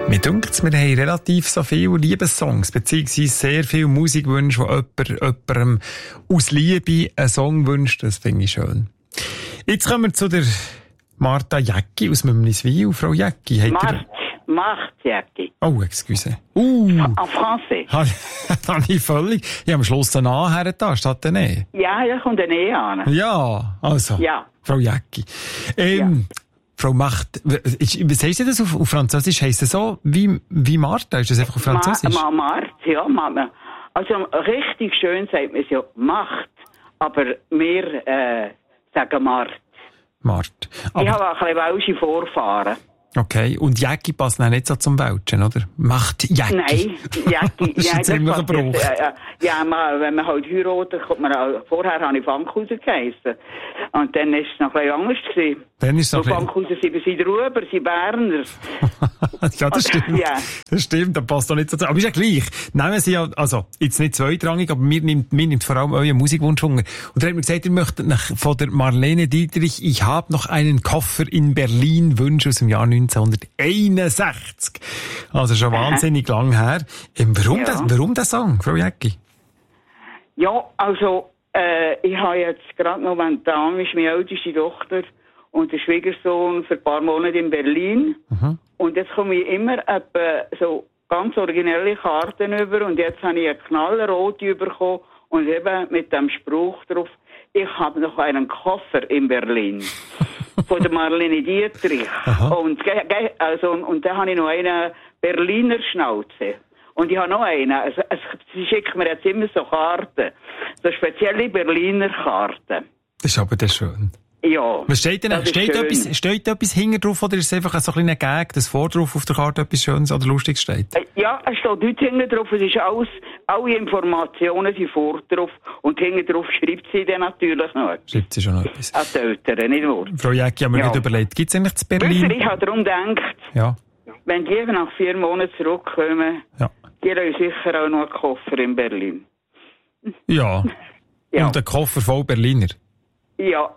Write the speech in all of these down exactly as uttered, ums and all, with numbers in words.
Mir dunkt, wir haben relativ so viele Liebessongs, beziehungsweise sehr viele Musikwünsche, die jemand, jemandem aus Liebe einen Song wünscht. Das finde ich schön. Jetzt kommen wir zu der Martha Jäcki aus Mümliswil. Frau Jäcki, habt ihr... Martha Jäcki. Oh, excuse. Uh. En français. Habe ich völlig... Ich habe am Schluss einen A her da, statt ein E. Ja, da kommt ein E an. Ja, also. Ja. Frau Jäcki. Ähm... Ja. Frau Macht, was heisst das auf, auf Französisch? Heisst das so wie, wie Martha? Ist das einfach auf Französisch? Ma, ma, Mart, ja. Ma, also richtig schön sagt man es ja Macht, aber wir äh, sagen Mart. Mart. Aber ich habe auch ein bisschen welsche Vorfahren. Okay, und Jäcki passt noch nicht so zum Welschen, oder? Macht Jäcki. Nein, Jäcki. Das ist ein ziemlicher Bruch. Ja, ja, man, wenn man halt heiratet, kommt man auch, vorher habe ich Fankhauser geheissen. Und dann war es noch ein bisschen anders gewesen. Dann ist es noch ein bisschen... Fankhauser sind sie drüber, sie Berner. Ja, das stimmt. Ja. Das stimmt, das passt doch nicht so zu. Aber ist ja gleich. Nehmen Sie ja, also, jetzt nicht zweitrangig, aber mir nimmt, mir nimmt vor allem euer Musikwunsch Hunger. Und dann hat mir gesagt, ihr möchtet nach, von der Marlene Dietrich, ich habe noch einen Koffer in Berlin, Wunsch aus dem Jahr neunzehnhunderteinundsechzig. Also schon wahnsinnig lang her. Ähm, warum, ja. das, warum der Song, Frau Jäcki? Ja, also, äh, ich habe jetzt gerade momentan, ist meine älteste Tochter und der Schwiegersohn für ein paar Monate in Berlin. Mhm. Und jetzt komme ich immer etwa so ganz originelle Karten über und jetzt habe ich eine knallrote bekommen und eben mit dem Spruch drauf, ich habe noch einen Koffer in Berlin. Von der Marlene Dietrich. Und, also, und dann habe ich noch eine Berliner Schnauze. Und ich habe noch eine. Also, es, sie schickt mir jetzt immer so Karten. So spezielle Berliner Karten. Das ist aber das schön. Ja. Was steht denn? Steht etwas, steht etwas hinten drauf oder ist es einfach so ein kleiner Gag, dass vor drauf auf der Karte etwas Schönes oder Lustiges steht? Ja, es steht dort hinten drauf. Es ist alles, alle Informationen sind vor drauf. Und hinten drauf schreibt sie dann natürlich noch etwas. Schreibt sie schon noch etwas. An die Eltern, nicht wahr? Frau Jäcki, haben wir ja. nicht überlegt, gibt es eigentlich zu Berlin? Ich habe darum gedacht, ja. wenn die nach vier Monaten zurückkommen, ja. die haben sicher auch noch einen Koffer in Berlin. Ja. ja. Und einen Koffer voll Berliner. Ja.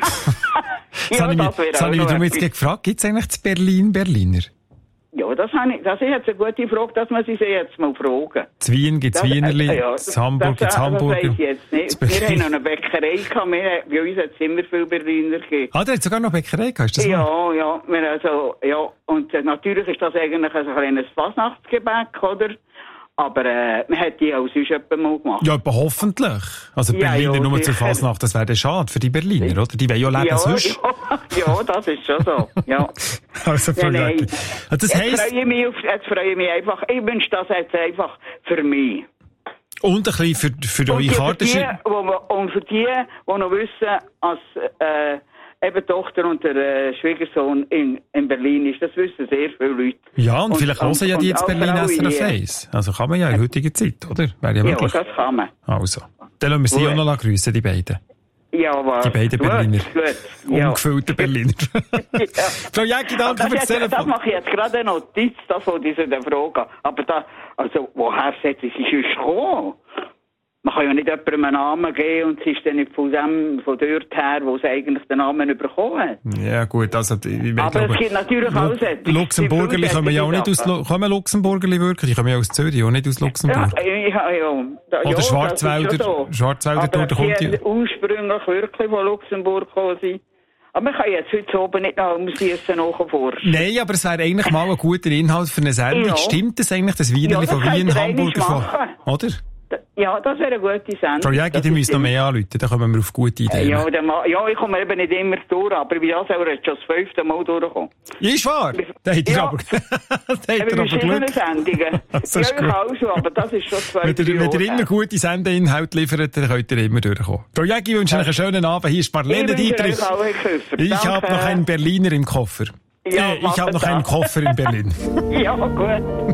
das ja, habe ich, das habe ich mich jetzt gefragt, gibt es eigentlich zu Berlin Berliner? Ja, das, habe ich, das ist jetzt eine gute Frage, dass man sie jetzt mal fragen. Zu Wien gibt es Wienerli, äh, ja, zu Hamburg gibt es Hamburger. Das weiss ich jetzt nicht. Wir haben noch eine Bäckerei gehabt, wir, bei uns hat es immer viele Berliner gegeben. Ah, der hat sogar noch eine Bäckerei gehabt, ist das Ja, wahr? ja, wir also, ja. Und äh, natürlich ist das eigentlich ein kleines Fasnachtsgebäck, oder? Aber äh, man hat die auch sonst etwa mal gemacht. Ja, aber hoffentlich. Also ja, Berliner ja, nur sicher. zur Fasnacht, das wäre schade für die Berliner, oder? Die wollen ja leben ja, sonst. Ja, ja, das ist schon so. Ja. Also, Frau ja, Jäcki. Das jetzt, heisst... freue ich mich auf, jetzt freue ich mich einfach, ich wünsche das jetzt einfach für mich. Und ein bisschen für, für eure Karten. Und für die, die noch wissen, als äh, eben Tochter und der äh, Schwiegersohn in, in Berlin ist, das wissen sehr viele Leute. Ja, und, und vielleicht hören ja die jetzt Berlin S R F hier. eins. Also kann man ja in heutiger Zeit, oder? Wäre ja möglich. Ja, das kann man. Also, dann lassen wir sie auch noch grüssen, die beiden. Ja, aber... Die beiden gut, Berliner. Gut, ja. Ungefüllte Berliner. ja. Frau Jäcki, danke für das Telefon. Das mache ich jetzt gerade eine Notiz, das wollte ich der Frage. Aber da, also, woher sollte sie sonst kommen? Man kann ja nicht jemandem einen Namen geben und sie ist dann nicht von dem, von dort her, wo sie eigentlich den Namen bekommen hat. Ja, gut, also, ich aber glaube, es gibt natürlich Lu- alles. Luxemburgerli kommen ja auch nicht aus, Lu- kommen Luxemburgerli wirklich? Die kommen ja aus Zürich und nicht aus Luxemburg. Ja, ja, ja. Da, Oder ja, Schwarzwälder, so. Schwarzwälder Tour, da kommt ja. ursprünglich wirklich von Luxemburg gekommen sein. Aber man kann jetzt heute oben nicht noch Musiessen nachforschen. Nein, aber es wäre eigentlich mal ein guter Inhalt für eine Sendung. Ja. Stimmt das eigentlich, das Wienerli ja, von Wien, Hamburger von... Oder? Ja, das wäre eine gute Sendung. Frau Jäcki, die müssen noch mehr anrufen, dann kommen wir auf gute Ideen. Ja, ja, ich komme eben nicht immer durch, aber wie das auch jetzt schon das fünfte Mal durchgekommen. Ist wahr? Da hat er ja. aber, da hat er aber Glück. Sendungen. Das ja, ist ich gut. auch schon, aber das ist schon zwei, Wenn ihr, wenn ihr immer gute Sendeinhalte liefert, dann könnt ihr immer durchkommen. Frau Jäcki, ich wünsche ja. euch einen schönen Abend. Hier ist Marlene Dietrich. Ich habe noch einen Berliner im Koffer. Ja, äh, ich habe noch einen Koffer in Berlin. Ja, gut.